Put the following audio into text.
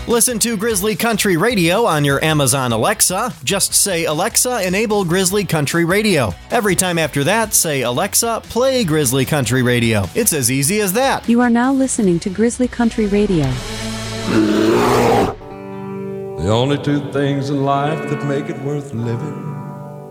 Listen to Grizzly Country Radio on your Amazon Alexa. Just say, Alexa, enable Grizzly Country Radio. Every time after that, say, Alexa, play Grizzly Country Radio. It's as easy as that. You are now listening to Grizzly Country Radio. The only two things in life that make it worth living